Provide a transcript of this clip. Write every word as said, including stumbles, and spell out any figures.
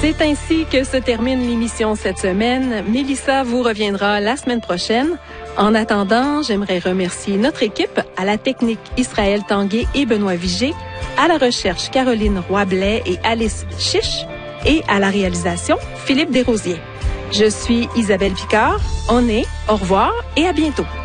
C'est ainsi que se termine l'émission cette semaine. Mélissa vous reviendra la semaine prochaine. En attendant, j'aimerais remercier notre équipe, à la technique Israël Tanguay et Benoît Vigé, à la recherche Caroline Roy-Blais et Alice Chiche, et à la réalisation Philippe Desrosiers. Je suis Isabelle Picard. On est, au revoir et à bientôt.